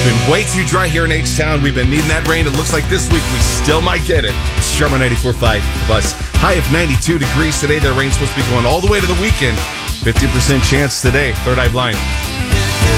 Been way too dry here in H-Town. We've been needing that rain. It looks like this week we still might get it. It's Sherman 94.5 Buzz. High of 92 degrees today. The rain's supposed to be going all the way to the weekend. 50% chance today. Third Eye Blind.